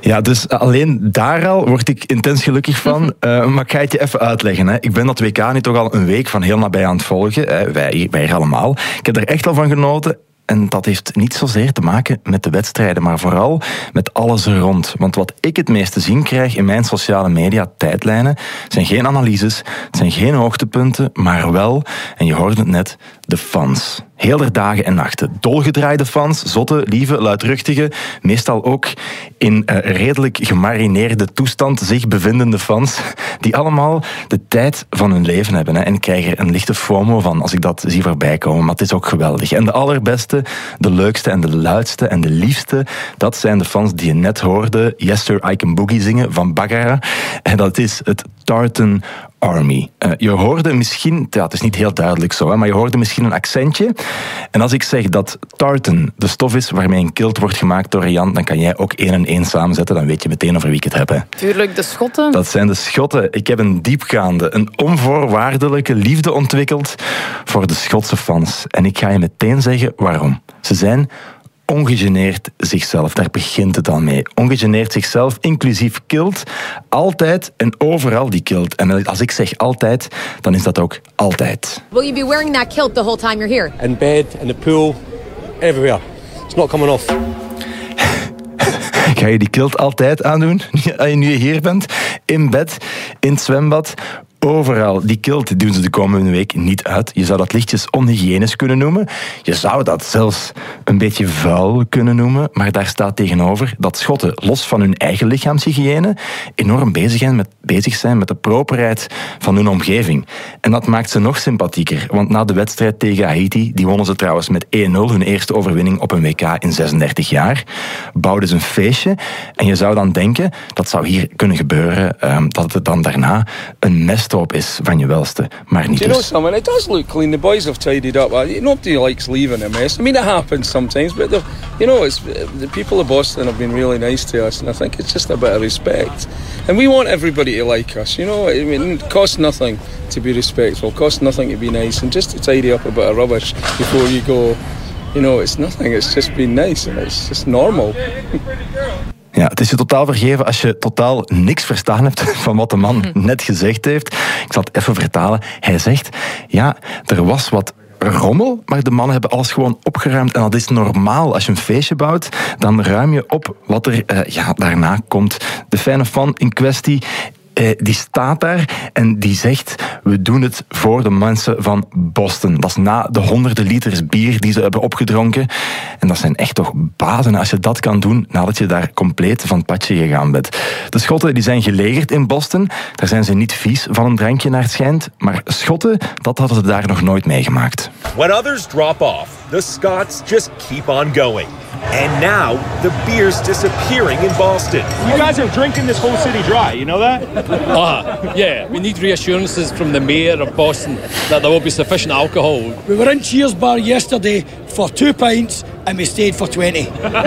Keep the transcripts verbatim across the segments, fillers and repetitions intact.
Ja, dus alleen daar al word ik intens gelukkig van. Uh, maar ik ga het je even uitleggen. Hè. Ik ben dat W K nu toch al een week van heel nabij aan het volgen. Hè. Wij, wij hier allemaal. Ik heb er echt al van genoten. En dat heeft niet zozeer te maken met de wedstrijden, maar vooral met alles er rond. Want wat ik het meest te zien krijg in mijn sociale media tijdlijnen, zijn geen analyses, het zijn geen hoogtepunten, maar wel, en je hoorde het net, de fans. Heel de dagen en nachten. Dolgedraaide fans, zotte, lieve, luidruchtige, meestal ook in uh, redelijk gemarineerde toestand zich bevindende fans, die allemaal de tijd van hun leven hebben. Hè. En ik krijg er een lichte FOMO van als ik dat zie voorbij komen, maar het is ook geweldig. En de allerbeste, de leukste en de luidste en de liefste, dat zijn de fans die je net hoorde Yes Sir I Can Boogie zingen van Bagara. En dat is het Tartan Army. Uh, je hoorde misschien, ja, het is niet heel duidelijk zo, hè, maar je hoorde misschien een accentje. En als ik zeg dat tartan de stof is waarmee een kilt wordt gemaakt door Jan, dan kan jij ook één en één samenzetten, dan weet je meteen over wie ik het heb. Hè. Tuurlijk, de Schotten. Dat zijn de Schotten. Ik heb een diepgaande, een onvoorwaardelijke liefde ontwikkeld voor de Schotse fans. En ik ga je meteen zeggen waarom. Ze zijn ongegeneerd zichzelf. Daar begint het al mee. Ongegeneerd zichzelf, inclusief kilt. Altijd en overal die kilt. En als ik zeg altijd, dan is dat ook altijd. Will you be wearing that kilt the whole time you're here? In bed, in the pool, everywhere. It's not coming off. Ga je die kilt altijd aandoen, nu je hier bent? In bed, in het zwembad, overal. Die kilt doen ze de komende week niet uit. Je zou dat lichtjes onhygiënisch kunnen noemen. Je zou dat zelfs een beetje vuil kunnen noemen. Maar daar staat tegenover dat Schotten, los van hun eigen lichaamshygiëne, enorm bezig zijn met, bezig zijn met de properheid van hun omgeving. En dat maakt ze nog sympathieker. Want na de wedstrijd tegen Haiti, die wonnen ze trouwens met één nul, hun eerste overwinning op een W K in zesendertig jaar, bouwden ze een feestje. En je zou dan denken, dat zou hier kunnen gebeuren, um, dat het dan daarna een mest op is van je welste, maar niet. Do you know dus. something? It does look clean. The boys have tidied up. Nobody likes leaving a mess. I mean, it happens sometimes, but the, you know, it's the people of Boston have been really nice to us, and I think it's just a bit of respect. And we want everybody to like us. You know, I mean, it costs nothing to be respectful. It costs nothing to be nice, and just to tidy up a bit of rubbish before you go. You know, it's nothing. It's just been nice, and it's just normal. Ja, het is je totaal vergeven als je totaal niks verstaan hebt van wat de man net gezegd heeft. Ik zal het even vertalen. Hij zegt, ja, er was wat rommel, maar de mannen hebben alles gewoon opgeruimd. En dat is normaal. Als je een feestje bouwt, dan ruim je op wat er uh, ja, daarna komt. De fijne fan in kwestie, Uh, die staat daar en die zegt, we doen het voor de mensen van Boston. Dat is na de honderden liters bier die ze hebben opgedronken. En dat zijn echt toch bazen als je dat kan doen nadat je daar compleet van het padje gegaan bent. De Schotten die zijn gelegerd in Boston. Daar zijn ze niet vies van een drankje naar het schijnt. Maar Schotten, dat hadden ze daar nog nooit meegemaakt. When others drop off, the Scots just keep on going. And now, the beer's disappearing in Boston. You guys are drinking this whole city dry, you know that? Ah, uh, yeah. We need reassurances from the mayor of Boston that there will be sufficient alcohol. We were in Cheers Bar yesterday for two pints and we stayed for twenty.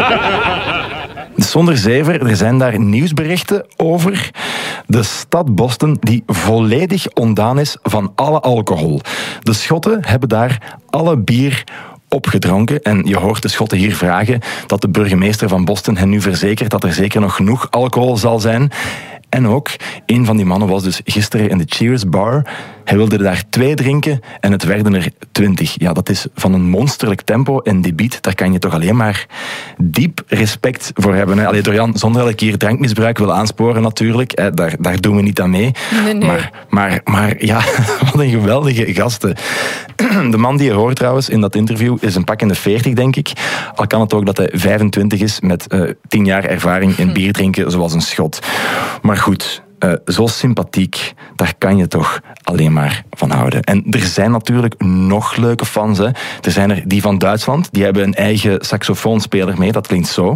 Zonder zever, er zijn daar nieuwsberichten over de stad Boston die volledig ontdaan is van alle alcohol. De Schotten hebben daar alle bier opgedronken. En je hoort de Schotten hier vragen dat de burgemeester van Boston hen nu verzekert dat er zeker nog genoeg alcohol zal zijn. En ook, een van die mannen was dus gisteren in de Cheers Bar. Hij wilde er daar twee drinken en het werden er twintig. Ja, dat is van een monsterlijk tempo en debiet. Daar kan je toch alleen maar diep respect voor hebben. Hè? Allee, Dorian, zonder dat ik hier drankmisbruik wil aansporen natuurlijk. Hè? Daar, daar doen we niet aan mee. Nee, nee. Maar, maar, maar ja, wat een geweldige gasten. De man die je hoort trouwens in dat interview is een pak in de veertig, denk ik. Al kan het ook dat hij vijfentwintig is met uh, tien jaar ervaring in bier drinken, zoals een Schot. Maar goed, uh, zo sympathiek, daar kan je toch alleen maar van houden. En er zijn natuurlijk nog leuke fans. Hè. Er zijn er die van Duitsland, die hebben een eigen saxofoonspeler mee, dat klinkt zo.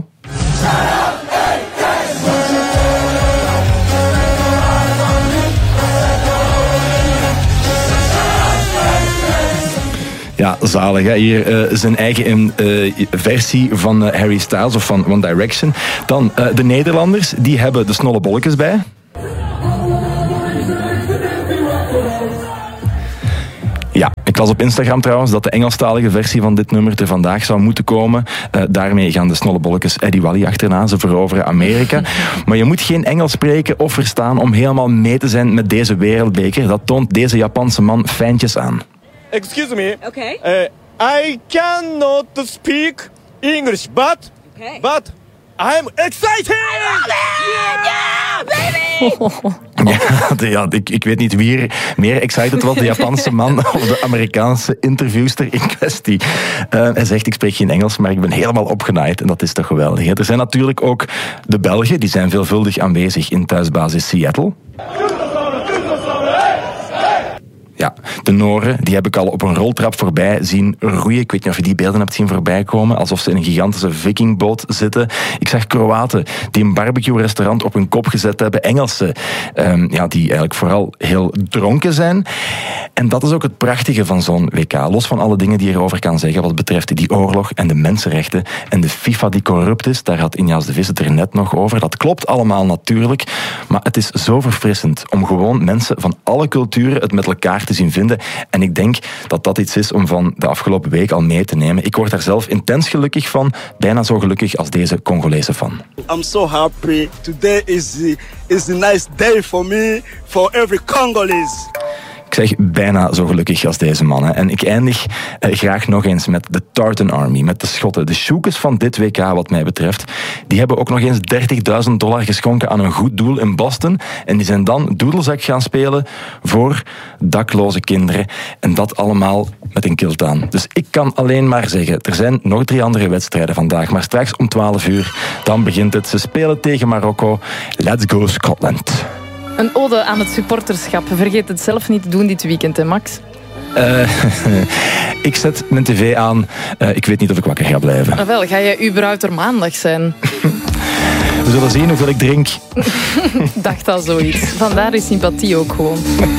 Ja, zalig. Hè? Hier uh, zijn eigen uh, versie van uh, Harry Styles of van One Direction. Dan uh, de Nederlanders, die hebben de snolle bolletjes bij. Ja, ik las op Instagram trouwens dat de Engelstalige versie van dit nummer er vandaag zou moeten komen. Uh, daarmee gaan de snollebolletjes Eddie Wally achterna. Ze veroveren Amerika. Maar je moet geen Engels spreken of verstaan om helemaal mee te zijn met deze wereldbeker. Dat toont deze Japanse man fijntjes aan. Excuse me. Okay. Uh, I cannot speak English, but, Okay. but I'm excited! Yeah, baby! Ja, de, ja ik, ik weet niet wie er meer excited was, de Japanse man of de Amerikaanse interviewster in kwestie. Uh, hij zegt, ik spreek geen Engels, maar ik ben helemaal opgenaaid en dat is toch geweldig. Hè? Er zijn natuurlijk ook de Belgen, die zijn veelvuldig aanwezig in thuisbasis Seattle. Ja, de Noren, die heb ik al op een roltrap voorbij zien roeien. Ik weet niet of je die beelden hebt zien voorbij komen, alsof ze in een gigantische vikingboot zitten. Ik zag Kroaten die een barbecue-restaurant op hun kop gezet hebben. Engelsen, um, ja, die eigenlijk vooral heel dronken zijn. En dat is ook het prachtige van zo'n W K. Los van alle dingen die je erover kan zeggen wat betreft die oorlog en de mensenrechten en de FIFA die corrupt is, daar had Inja's de Vis het er net nog over. Dat klopt allemaal natuurlijk, maar het is zo verfrissend om gewoon mensen van alle culturen het met elkaar te zien vinden. En ik denk dat dat iets is om van de afgelopen week al mee te nemen. Ik word daar zelf intens gelukkig van. Bijna zo gelukkig als deze Congolese fan. I'm so happy. Today is the, is a nice day for me, for every Congolese. Ik zeg bijna zo gelukkig als deze mannen. En ik eindig eh, graag nog eens met de Tartan Army, met de Schotten. De sjoekes van dit W K wat mij betreft. Die hebben ook nog eens dertigduizend dollar geschonken aan een goed doel in Boston. En die zijn dan doedelzak gaan spelen voor dakloze kinderen. En dat allemaal met een kilt aan. Dus ik kan alleen maar zeggen, er zijn nog drie andere wedstrijden vandaag. Maar straks om twaalf uur, dan begint het. Ze spelen tegen Marokko. Let's go Scotland. Een ode aan het supporterschap. Vergeet het zelf niet te doen dit weekend, hè Max? Uh, ik zet mijn tv aan. Uh, ik weet niet of ik wakker ga blijven. Nou wel, ga jij Uberauter maandag zijn? We zullen zien hoeveel ik drink. Dacht al zoiets. Vandaar is sympathie ook gewoon.